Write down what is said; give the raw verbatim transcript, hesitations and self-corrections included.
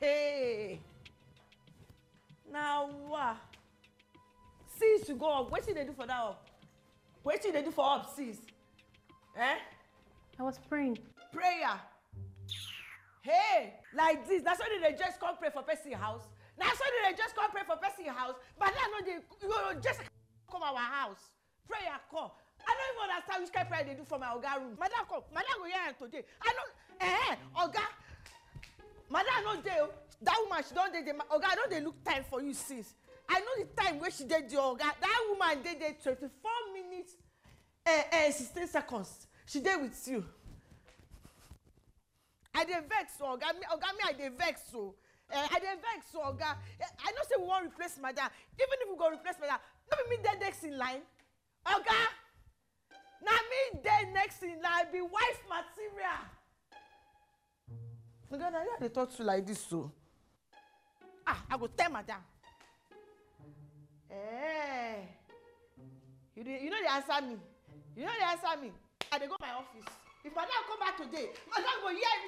Hey. Now what? Sis, you go up. What did they do for that up? What did they do for up, sis? Eh? I was praying. Prayer. Hey, like this. That's why they just come pray for person house. That's why they just come pray for person house. But now no, they you just come our house. Prayer come. I don't even understand which kind of prayer they do for my Oga room. Madam come. Madam go here today. I don't. Eh, Oga. Madam no dey. That woman she don't dey. Oga, I don't dey look time for you, sis. I know the time where she did the Oga. That woman did there twenty-four minutes and uh, uh, sixteen seconds. She did with you. I dey vex so Oga. Me, Oga, me I dey vex so. Uh, I dey vex so Oga. I know say we wan replace Madam. Even if we go replace Madam, no be me dey next in line. Oga, na me dey next in line. Be wife material. Oga, na you dey talk to like this so. Ah, I go tell Madam. Eh, you dey, you know they answer me. You know they answer me. I dey go my office. If Madam come back today, Madam go hear